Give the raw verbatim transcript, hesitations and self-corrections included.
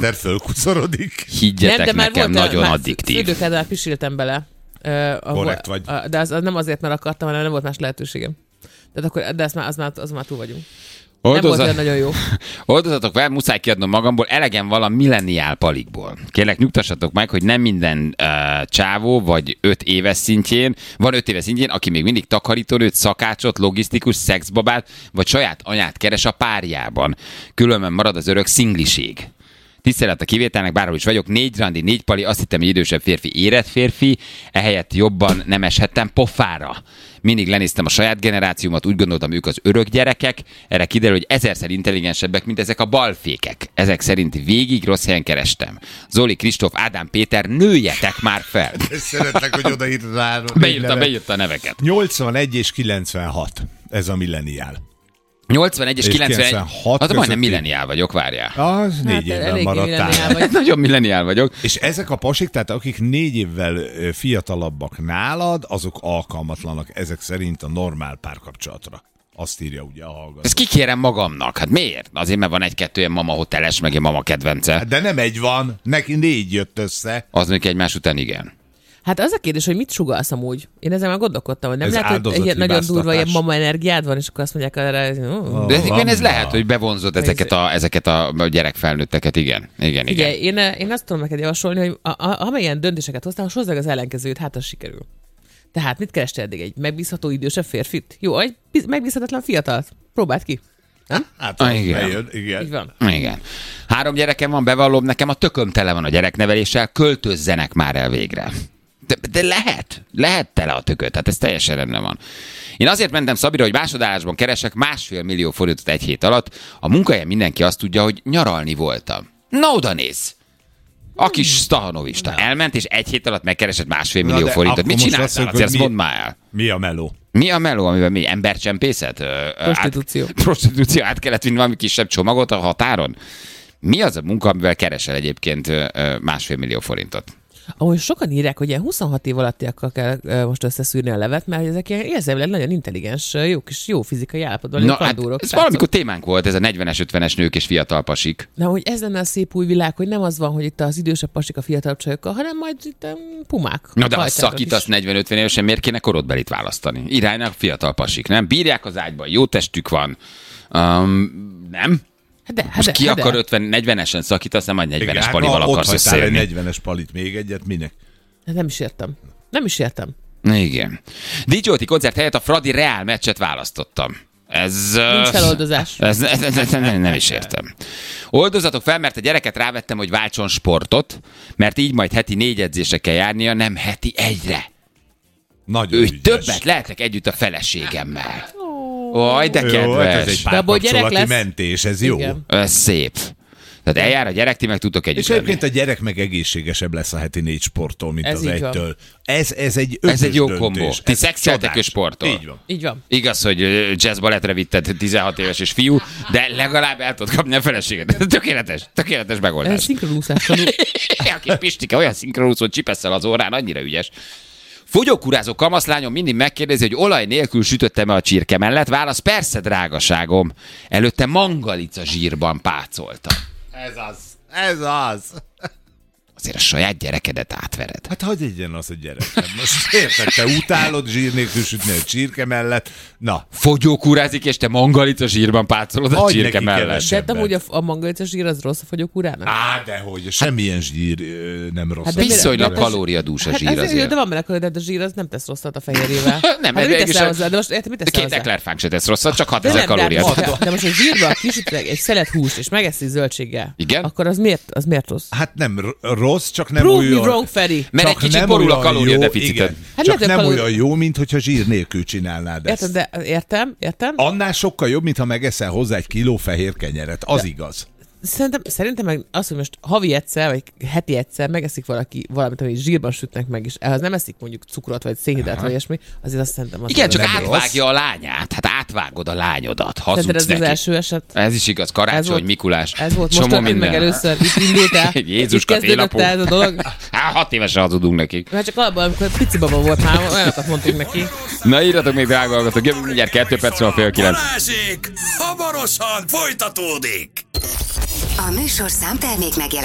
Eszter fölkuszorodik. Higgyetek nem, nekem, nagyon már addiktív. Fürdőkádban már pisiltem bele. Uh, Korrekt vagy. Uh, de az, az nem azért, mert akartam, hanem nem volt más lehetőségem. Tehát akkor, de az már, az már, az már túl vagyunk. Oldozat... Nem volt nagyon jó. Oldozatok fel, muszáj kiadnom magamból, elegem van a milleniál palikból. Kérlek, nyugtassatok meg, hogy nem minden uh, csávó, vagy öt éves szintjén, van öt éves szintjén, aki még mindig takarítónőt, szakácsot, logisztikus, szexbabát, vagy saját anyát keres a párjában. Különben marad az örök szingliség. Tisztelet a kivételnek, bárhol is vagyok, négy randi, négy pali, azt hittem, hogy idősebb férfi, érett férfi, ehelyett jobban nem eshettem pofára. Mindig lenéztem a saját generációmat, úgy gondoltam, ők az örök gyerekek, erre kiderül, hogy ezerszer intelligensebbek, mint ezek a balfékek. Ezek szerint végig rossz helyen kerestem. Zoli, Kristóf, Ádám, Péter, nőjetek már fel! Szeretlek, hogy odaírtad rá. Beírta, beírta a neveket. nyolcvanegy és kilencvenhat, ez a milleniál. nyolcvanegy és kilencvenegy, az majdnem milleniál vagyok, várjál. Az négy hát, évvel maradtál. Nagyon milleniál vagyok. És ezek a pasik, tehát akik négy évvel fiatalabbak nálad, azok alkalmatlanak ezek szerint a normál párkapcsolatra. Azt írja ugye a hallgató. Ezt kikérem magamnak. Hát miért? Azért, mert van egy-kettő ilyen mama hoteles, meg ilyen mama kedvence. De nem egy van, neki négy jött össze. Az mondjuk egymás után igen. Hát az a kérdés, hogy mit sugallsz amúgy? Én ezzel már gondolkodtam, hogy nem ez lehet, hogy egy nagyon durva ilyen mama energiád van, és akkor azt mondják erre... Oh, de igen, ez lehet, hogy bevonzod ezeket a, ezeket a gyerekfelnőtteket, igen. Igen, igen. igen. Én, én azt tudom neked javasolni, hogy ha ilyen döntéseket hoztál, hozzá az ellenkezőt, hát az sikerül. Tehát mit kerestél eddig? Egy megbízható idősebb férfit? Jó, egy megbízhatatlan fiatalt. Próbáld ki. Nem? Hát ah, igen. Bejön, igen. Így van. Igen. Három gyerekem van, bevallom, nekem a tököm tele van a gyerekneveléssel, költözzenek már el végre. De, de lehet, lehet tele a tököt, tehát ez teljesen rendben van. Én azért mentem Szabira, hogy másodállásban keresek másfél millió forintot egy hét alatt. A munkahelyen mindenki azt tudja, hogy nyaralni voltam. Na oda nézz! A kis Stahanovista elment, és egy hét alatt megkeresett másfél Na millió forintot. Mit csináltál? Azért azt mondd már el. Mi a meló? Mi a meló, amiben mi? Embercsempészet? Prostitúció. Át, prostitúció. Át kellett vinni valami kisebb csomagot a határon? Mi az a munka, amivel keresel egyébként másfél millió forintot? Ahogy sokan írják, hogy ilyen huszonhat év alattiakkal kell uh, most összeszűrni a levet, mert ezek ilyen érzelmileg nagyon intelligens, jó kis jó fizikai állapotban. Na, hát ez valamikor témánk volt, ez a negyvenes, ötvenes nők és fiatal pasik. Na, hogy ez lenne a szép új világ, hogy nem az van, hogy itt az idősebb pasik a fiatalabb csajokkal, hanem majd itt um, pumák. Na, de ha szakítasz negyven-ötven évesen, miért kéne korodbelit választani? Iránynak fiatal pasik, nem? Bírják az ágyban, jó testük van. Um, nem? Hát de, hát most de, ki hát akar de. ötven negyvenesen szakítasz, nem majd negyvenes Igen, palival hát, akarsz összejönni. Ott hagytál egy negyvenes palit, még egyet, minek? Hát nem is értem. Nem is értem. Igen. dé jé Oti koncert helyett a Fradi Reál meccset választottam. Ez... Nincs feloldozás. Ez, ez, ez, ez nem, nem is értem. Oldozatok fel, mert a gyereket rávettem, hogy váltson sportot, mert így majd heti négy edzésre kell járnia, nem heti egyre. Nagyon Ő ügyes. többet lehetek együtt a feleségemmel. Oj, de kedves. Jó, ez egy párkapcsolati mentés, ez jó. Igen. Ez szép. Tehát eljár a gyerek, ti meg tudtok együtt És egyébként lenni. a gyerek meg egészségesebb lesz a heti négy sporttól, mint Ez az így van. egytől. Ez, ez egy Ez egy jó döntés. kombó. Ti Ez szexeltek csodás. és sportol. Így van. Így van. Igaz, hogy jazz balettre vitted tizenhat éves és fiú, de legalább el tudod kapni a feleséget. Tökéletes, tökéletes Ez megoldás. szinkronúszás tanul. A kis Pistike olyan szinkronúsz, hogy csipesszel az órán, annyira ügyes. Fogyókúrázó kamaszlányom mindig megkérdezi, hogy olaj nélkül sütöttem-e a csirke mellett. Válasz, persze, drágaságom. Előtte mangalica zsírban pácoltam. Ez az. Ez az. Azért a saját gyerekedet átvered. Hát hagyj egyen az a gyerek. Most érted, te utálod zsír nélkül sütni a csirke mellett. Na. Fogyókúrázik, és te mangalica zsírban pácolod a Adj csirke neki mellett. kevesebb. De amúgy a, a mangalica zsír az rossz a fogyókúrának? Á, dehogy. Semmilyen zsír ö, nem rossz. Hát Hát de Viszonylag mire- kalóriadús a Hát zsír ez, azért. de van bele kalória, de a zsír az nem tesz rosszat a fehérjével. Nem, hát mert mit teszel végülis- hozzá? De most érted, mit teszel Két hozzá? eklerfánk se tesz rosszat, csak De hatezer nem, de, kalóriát. de, de most a zsírba kisütnek egy szelet húst, és megeszi zöldséggel. Igen? Akkor az miért, az miért rossz? Hát nem r- rossz, csak nem Prove olyan... me wrong, Feri. Mert egy Csak kicsit nem borul a olyan kalóriadeficited. jó, igen. Hát Csak lehet, nem kalóri- olyan jó, mint hogyha zsír nélkül csinálnád ezt. Értem, de értem, értem. Annál sokkal jobb, mintha megeszel hozzá egy kiló fehér kenyeret. Az De- igaz. Szerintem, szerintem meg az, hogy most havi egyszer, vagy heti egyszer megeszik valaki valamit, amit zsírban sütnek meg, és ehhez nem eszik mondjuk cukrot, vagy szénhidrát, vagy ilyesmi, azért azt szerintem az Igen, csak nem átvágja rossz. a lányát. Hát átvágod a lányodat. Szerinted Hazudsz ez az neki. első eset? Ez is igaz. Karácsony, Ez volt- Mikulás. Ez volt most Csomó történt meg minden. először, itt indultál. Jézuska, Itt kezdődött télapó. el ez a dolog. Há, hat évesen hazudunk nekik. Mert csak abban, amikor pici baba volt már, olyanokat mondtunk neki. Na írjatok még, drága hallgatók, jövünk mindjárt kettő perc van fél kilenc. Balázsék! Hamarosan folytatódik! A műsorszám termék